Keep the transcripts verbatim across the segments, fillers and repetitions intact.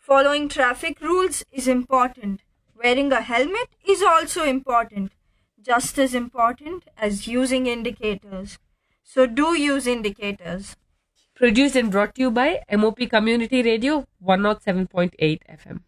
Following traffic rules is important. Wearing a helmet is also important, just as important as using indicators. So do use indicators. Produced and brought to you by M O P Community Radio one oh seven point eight F M.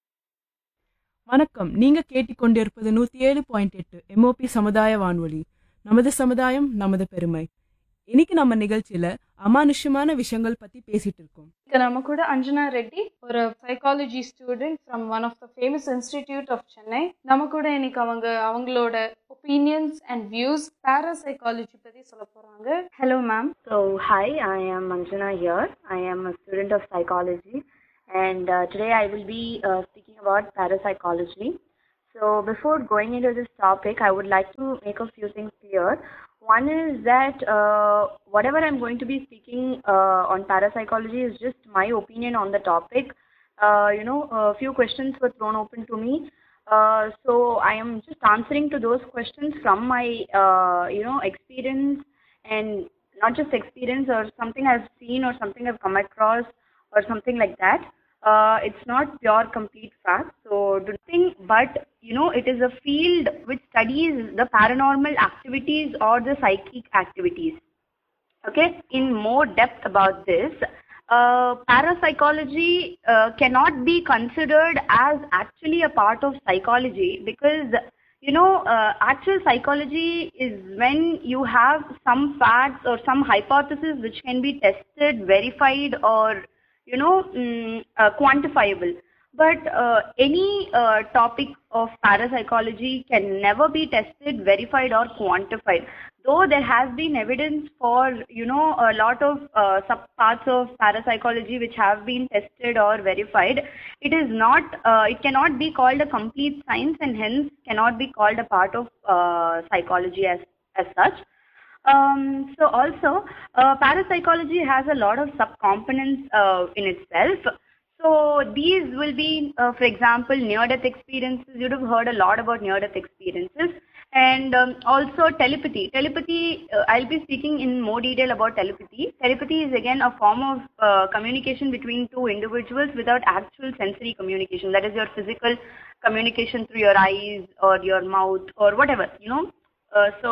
வணக்கம். நீங்க கேட்டுக்கொண்டிருப்பது நூத்தி ஏழு point எட்டு MOP சமுதாய வானொலி. நமது சமுதாயம் நமது பெருமை. இன்னைக்கு நம்ம நிகழ்ச்சியில அமானுஷ்யமான விஷயங்கள் பத்தி பேசிட்டு இருக்கோம். இங்க நம்ம கூட அஞ்சனா ரெட்டி, ஒரு psychology student from one of the famous institute of Chennai. நம்ம கூட இன்னைக்கு அவங்க அவங்களோட ஒப்பீனியன்ஸ் அண்ட் வியூஸ் பாராசைக்காலஜி பத்தி சொல்ல போறாங்க. Hello ma'am. So hi, I am Anjana here. I am a student of psychology, and uh, today I will be uh, speaking about parapsychology. So before going into this topic, I would like to make a few things clear. One is that uh, whatever I'm going to be speaking uh, on parapsychology is just my opinion on the topic. Uh, you know, a few questions were thrown open to me. Uh, so I am just answering to those questions from my, uh, you know, experience, and not just experience or something I've seen or something I've come across or something like that. Uh, it's not pure complete fact. So do nothing but, you know, it is a field which studies the paranormal activities or the psychic activities. Okay, in more depth about this, uh, parapsychology uh, cannot be considered as actually a part of psychology, because you know, uh, actual psychology is when you have some facts or some hypothesis which can be tested, verified, or you know, mm, uh, quantifiable. But uh, any uh, topic of parapsychology can never be tested, verified, or quantified. Though there has been evidence for, you know, a lot of uh, subparts of parapsychology which have been tested or verified, it is not, uh, it cannot be called a complete science, and hence cannot be called a part of uh, psychology as as such. Um, so also, uh, parapsychology has a lot of subcomponents uh, in itself. So these will be, uh, for example, near-death experiences. You'd have heard a lot about near-death experiences. And um, also telepathy. Telepathy, uh, I'll be speaking in more detail about telepathy. Telepathy is again a form of uh, communication between two individuals without actual sensory communication. That is your physical communication through your eyes or your mouth or whatever, you know. Uh, so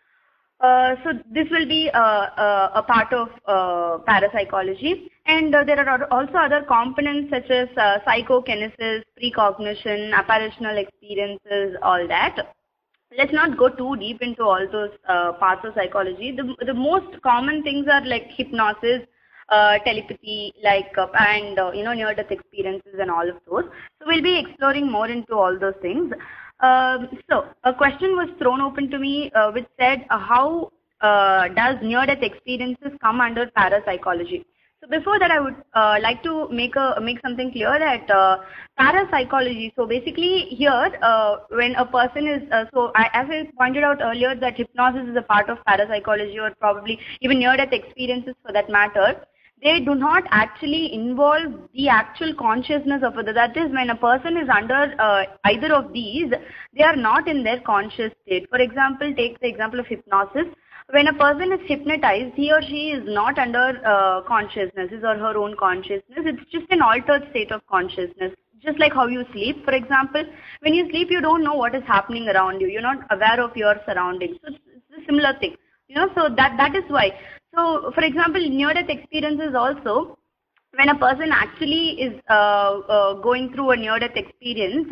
Uh, so this will be uh, uh, a part of uh, parapsychology, and uh, there are also other components such as uh, psychokinesis, precognition, apparitional experiences, all that. Let's not go too deep into all those uh, parts of psychology. The, the most common things are like hypnosis, uh, telepathy, like uh, and uh, you know, near-death experiences and all of those. So we'll be exploring more into all those things. Um, so a question was thrown open to me uh, which said uh, how uh, does near-death experiences come under parapsychology? So before that, I would uh, like to make a make something clear that uh, parapsychology. So basically, here uh, when a person is uh, so I, as I pointed out earlier, that hypnosis is a part of parapsychology, or probably even near-death experiences for that matter. They do not actually involve the actual consciousness of it. That is, when a person is under uh, either of these, they are not in their conscious state. For example, take the example of hypnosis. When a person is hypnotized, he or she is not under uh, consciousness, his or her own consciousness. It's just an altered state of consciousness. Just like how you sleep, for example. When you sleep, you don't know what is happening around you. You're not aware of your surroundings. So it's a similar thing. You know, so that that is why. So, for example, near-death experiences also, when a person actually is uh, uh, going through a near-death experience,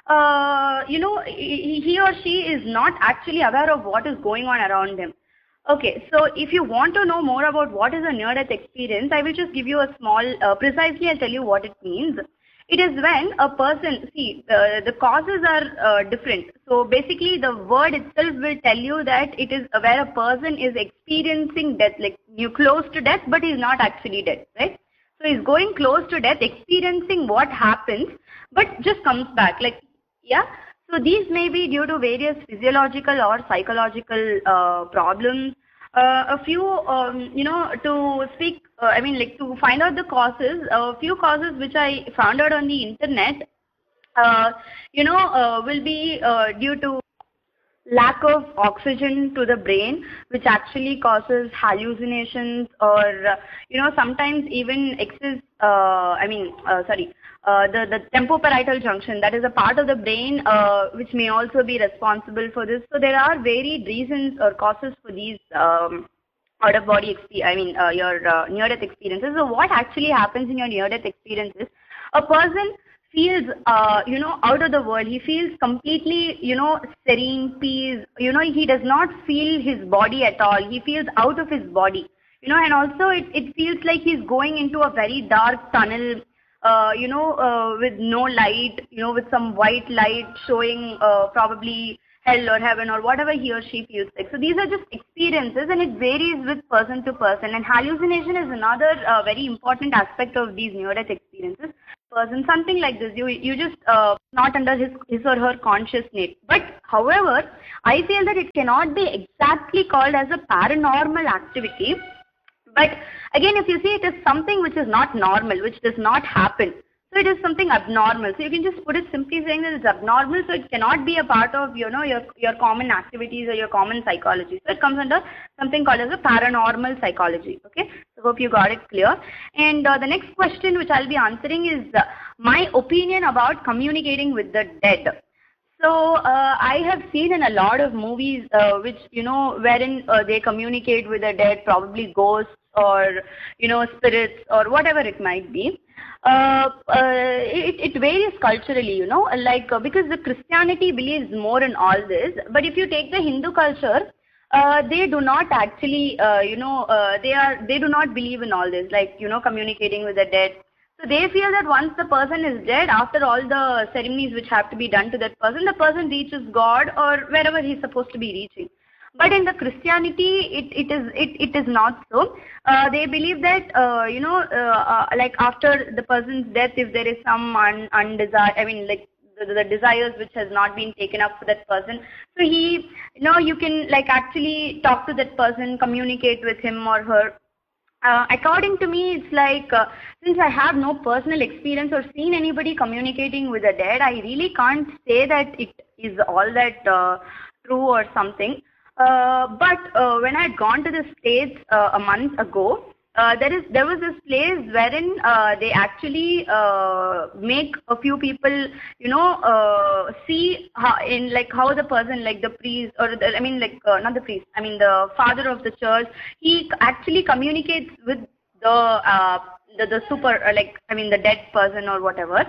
uh, you know, he or she is not actually aware of what is going on around them. Okay, so if you want to know more about what is a near-death experience, I will just give you a small, uh, precisely I'll tell you what it means. It is when a person, see, uh, the causes are uh, different. So basically the word itself will tell you that it is where a person is experiencing death, like you close to death, but he's not actually dead, right? So he's going close to death, experiencing what happens, but just comes back, like, yeah. So these may be due to various physiological or psychological uh, problems. Uh, a few, um, you know, to speak, uh, I mean, like to find out the causes, a few causes which I found out on the internet, uh, you know, uh, will be uh, due to, lack of oxygen to the brain, which actually causes hallucinations or, uh, you know, sometimes even excess, uh, I mean, uh, sorry, uh, the, the temporoparietal junction, that is a part of the brain uh, which may also be responsible for this. So there are varied reasons or causes for these um, out of body experience, I mean, uh, your uh, near death experiences. So what actually happens in your near death experiences? A person feels, uh, you know, out of the world. He feels completely, you know, serene, peace. You know, he does not feel his body at all. He feels out of his body. You know, and also it, it feels like he's going into a very dark tunnel, uh, you know, uh, with no light, you know, with some white light showing uh, probably hell or heaven or whatever he or she feels like. So these are just experiences, and it varies with person to person. And hallucination is another uh, very important aspect of these near-death experiences. Person, something like this, you you just uh, not under his his or her conscious state. But however, I feel that it cannot be exactly called as a paranormal activity. But again, if you see, it is something which is not normal, which does not happen. So it is something abnormal. So you can just put it simply saying that it's abnormal. So it cannot be a part of, you know, your your common activities or your common psychology. So it comes under something called as a paranormal psychology. Okay. So hope you got it clear. And uh, the next question which I'll be answering is uh, my opinion about communicating with the dead. So uh, I have seen in a lot of movies uh, which, you know, wherein uh, they communicate with the dead, probably ghosts or, you know, spirits or whatever it might be. Uh, uh, it, it varies culturally, you know, like uh, because the Christianity believes more in all this. But if you take the Hindu culture, uh, they do not actually, uh, you know, uh, they are they do not believe in all this, like, you know, communicating with the dead. So they feel that once the person is dead, after all the ceremonies which have to be done to that person, the person reaches God or wherever he's supposed to be reaching. But in the Christianity, it, it is it, it is not so. Uh, they believe that, uh, you know, uh, uh, like after the person's death, if there is some un, undesired, I mean, like the, the desires which has not been taken up for that person, so he, you know, you can like actually talk to that person, communicate with him or her. Uh, according to me, it's like, uh, since I have no personal experience or seen anybody communicating with the dead, I really can't say that it is all that uh, true or something. Uh, but uh, when I had gone to the States uh, a month ago, uh, there is there was this place wherein uh, they actually uh, make a few people, you know, uh, see how, in like how the person, like the priest or the, I mean like uh, not the priest, I mean the father of the church, he actually communicates with the uh, the, the super uh, like I mean the dead person or whatever.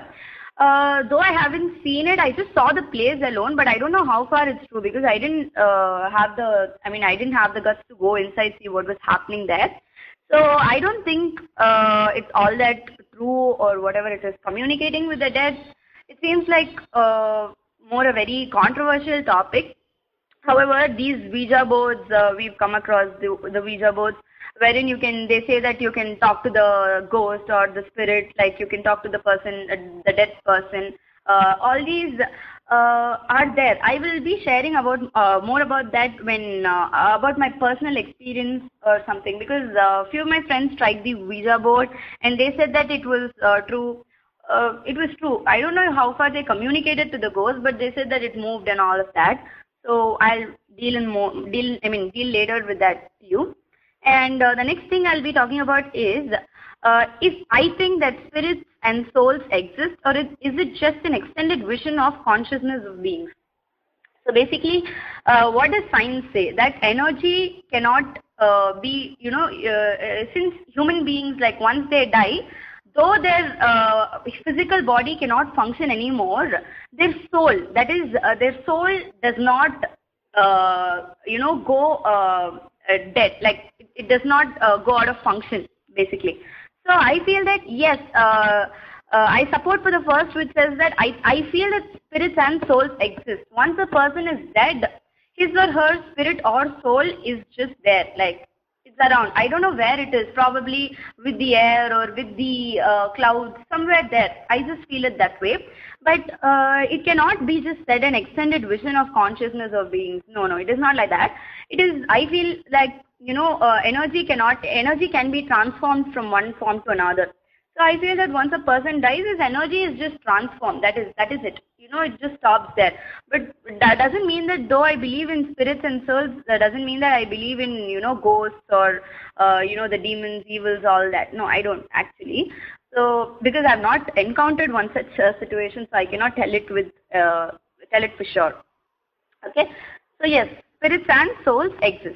Uh, though I haven't seen it, I just saw the place alone, but I don't know how far it's true because I didn't uh, have the, I mean, I didn't have the guts to go inside, see what was happening there. So I don't think uh, it's all that true or whatever it is. Communicating with the dead, it seems like uh, more a very controversial topic. However, these Ouija boards, uh, we've come across the, the Ouija boards, wherein you can, they say that you can talk to the ghost or the spirit, like you can talk to the person, uh, the dead person. Uh, all these uh, are there. I will be sharing about uh, more about that when uh, about my personal experience or something, because a uh, few of my friends tried the Ouija board and they said that it was uh, true. Uh, it was true. I don't know how far they communicated to the ghost, but they said that it moved and all of that. So I'll deal in more deal. I mean deal later with that to you. And uh, the next thing I'll be talking about is uh, if I think that spirits and souls exist, or is, is it just an extended vision of consciousness of beings? So basically, uh, what does science say? That energy cannot uh, be, you know, uh, since human beings, like once they die, though their uh, physical body cannot function anymore, their soul, that is, uh, their soul does not, uh, you know, go uh, dead. Like it, it does not uh, go out of function, basically. So I feel that yes, uh, uh, I support for the first, which says that I I feel that spirits and souls exist. Once a person is dead, his or her spirit or soul is just there, like. It's around. I don't know where it is, probably with the air or with the uh, clouds, somewhere there. I just feel it that way. But uh, it cannot be just said an extended vision of consciousness of beings. No, no, it is not like that. It is, I feel like, you know, uh, energy cannot, energy can be transformed from one form to another. So I feel that once a person dies, his energy is just transformed. That is that is it. You know, it just stops there. But that doesn't mean that though I believe in spirits and souls, that doesn't mean that I believe in, you know, ghosts or, uh, you know, the demons, evils, all that. No, I don't actually. So, because I've not encountered one such uh, situation, so I cannot tell it with, uh, tell it for sure. Okay. So yes, spirits and souls exist.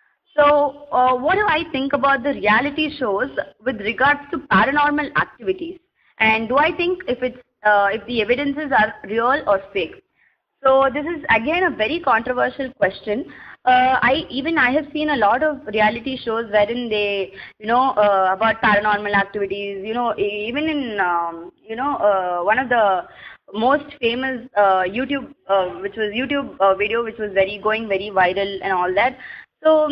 So, uh, what do I think about the reality shows with regards to paranormal activities? And do I think if it's uh, if the evidences are real or fake? So, this is again a very controversial question. Uh, I even I have seen a lot of reality shows wherein they, you know, uh, about paranormal activities. You know, even in um, you know uh, one of the most famous uh, YouTube, uh, which was YouTube uh, video, which was very going very viral and all that. So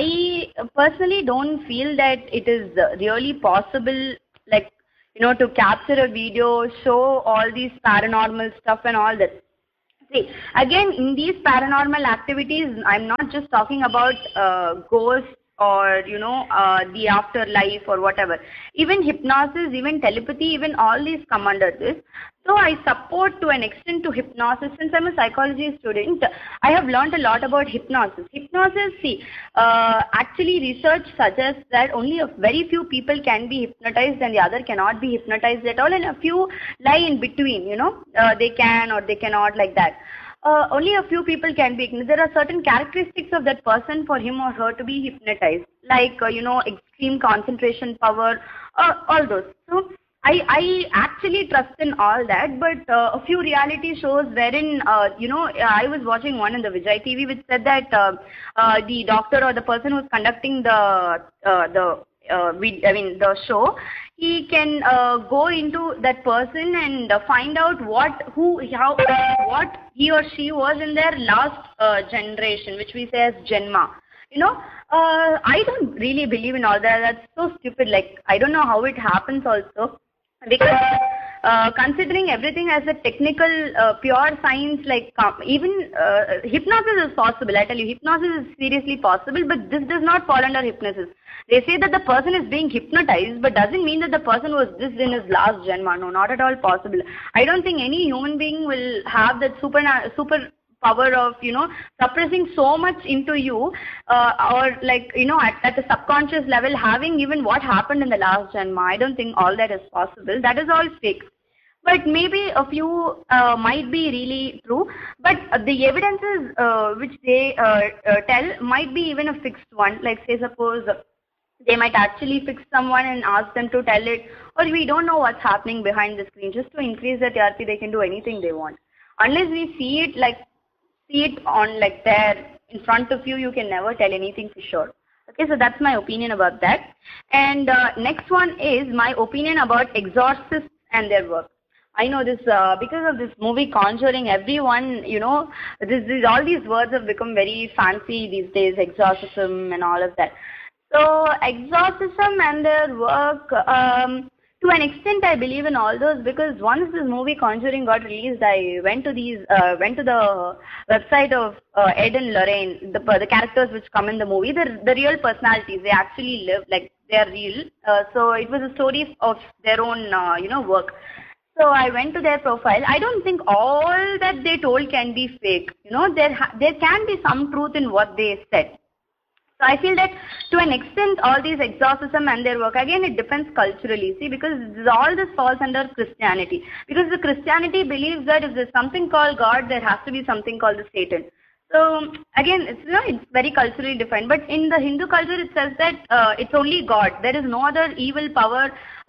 I personally don't feel that it is really possible, like, you know, to capture a video, show all these paranormal stuff and all that. See, again, in these paranormal activities, I'm not just talking about uh, ghosts or, you know, uh, the afterlife or whatever. Even hypnosis, even telepathy, even all these come under this. So I support to an extent to hypnosis. Since I'm a psychology student, I have learned a lot about hypnosis. Hypnosis, see, uh, actually research suggests that only a very few people can be hypnotized and the other cannot be hypnotized at all, and a few lie in between, you know, uh, they can or they cannot, like that. Uh, only a few people can be hypnotized. There are certain characteristics of that person for him or her to be hypnotized, like, uh, you know, extreme concentration power, uh, all those. So, I, I actually trust in all that, but uh, a few reality shows wherein, uh, you know, I was watching one in the Vijay T V which said that uh, uh, the doctor or the person who's conducting the, uh, the uh, we, I mean, the show, he can uh, go into that person and uh, find out what, who, how, what he or she was in their last uh, generation, which we say as Janma. You know, uh, I don't really believe in all that. That's so stupid. Like, I don't know how it happens also. Because uh, considering everything as a technical, uh, pure science, like um, even uh, hypnosis is possible. I tell you, hypnosis is seriously possible, but this does not fall under hypnosis. They say that the person is being hypnotized, but doesn't mean that the person was this in his last Janma. No, not at all possible. I don't think any human being will have that super, super power of, you know, suppressing so much into you, uh, or like, you know, at, at the subconscious level, having even what happened in the last Janma. I don't think all that is possible. That is all fake. But maybe a few uh, might be really true. But uh, the evidences uh, which they uh, uh, tell might be even a fixed one. Like, say, suppose uh, they might actually fix someone and ask them to tell it, or we don't know what's happening behind the screen. Just to increase the T R P, they can do anything they want. Unless we see it, like, see it on, like, there in front of you, you can never tell anything for sure. Okay, so that's my opinion about that. And uh, next one is my opinion about exorcists and their work. I know this, uh, because of this movie Conjuring, everyone, you know, this, this, all these words have become very fancy these days, exorcism and all of that. So, exorcism and their work, um, to an extent, I believe in all those, because once this movie Conjuring got released, I went to these, uh, went to the website of uh, Ed and Lorraine, the the characters which come in the movie, the the real personalities. They actually live, like, they are real. Uh, so it was a story of their own, uh, you know, work. So I went to their profile. I don't think all that they told can be fake. You know, there ha- there can be some truth in what they said. So I feel that to an extent, all these exorcism and their work, again, it depends culturally, see, because all this falls under Christianity. Because the Christianity believes that if there's something called God, there has to be something called the Satan. So again, it's, you know, it's very culturally defined. But in the Hindu culture, it says that uh, it's only God. There is no other evil power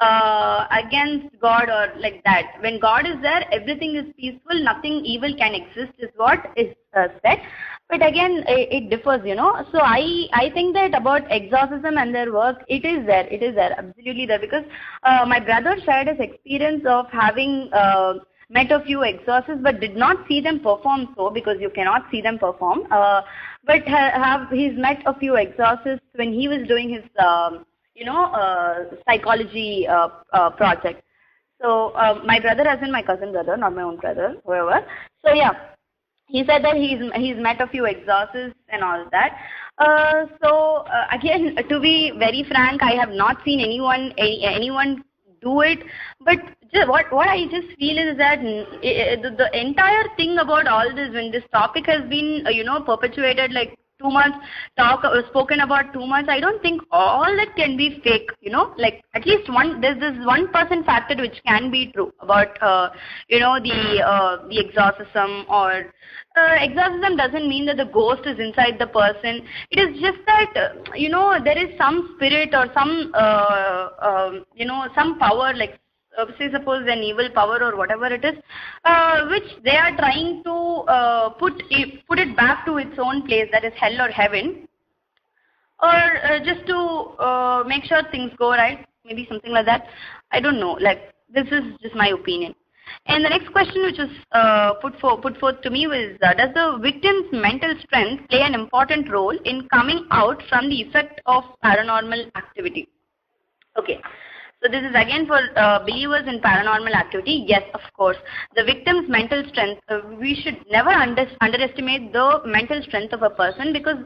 uh, against God or like that. When God is there, everything is peaceful. Nothing evil can exist is what is uh, said. But again, it, it differs, you know. So I, I think that about exorcism and their work, it is there. It is there, absolutely there. Because uh, my brother shared his experience of having uh, met a few exorcists, but did not see them perform so, because you cannot see them perform. Uh, but ha- have he's met a few exorcists when he was doing his, um, you know, uh, psychology uh, uh, project. So uh, my brother, as in my cousin brother, not my own brother, whoever. So yeah. He said that he's he's met a few exorcists and all that. Uh, so uh, again, to be very frank, I have not seen anyone any, anyone do it. But just, what what I just feel is that uh, the, the entire thing about all this, when this topic has been uh, you know perpetuated like two months, talk uh, spoken about two months, I don't think all that can be fake. You know, like at least one there's this one percent factor which can be true about uh, you know the uh, the exorcism or. Uh, exorcism doesn't mean that the ghost is inside the person. It is just that, uh, you know, there is some spirit or some, uh, uh, you know, some power, like, uh, say suppose an evil power or whatever it is, uh, which they are trying to uh, put, it, put it back to its own place, that is hell or heaven, or uh, just to uh, make sure things go right, maybe something like that. I don't know, like, this is just my opinion. And the next question which was uh, put, for, put forth to me was, uh, does the victim's mental strength play an important role in coming out from the effect of paranormal activity? Okay, so this is again for uh, believers in paranormal activity. Yes, of course. The victim's mental strength, uh, we should never under, underestimate the mental strength of a person, because